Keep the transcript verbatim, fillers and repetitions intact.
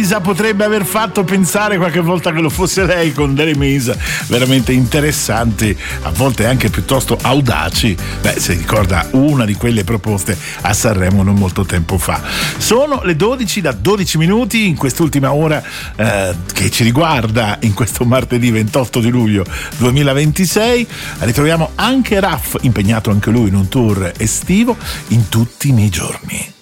potrebbe aver fatto pensare qualche volta che lo fosse lei, con delle mise veramente interessanti, a volte anche piuttosto audaci. Beh, si ricorda una di quelle proposte a Sanremo non molto tempo fa. Sono le dodici da dodici minuti in quest'ultima ora eh, che ci riguarda, in questo martedì ventotto di luglio duemilaventisei. Ritroviamo anche Raff, impegnato anche lui in un tour estivo, In tutti i miei giorni.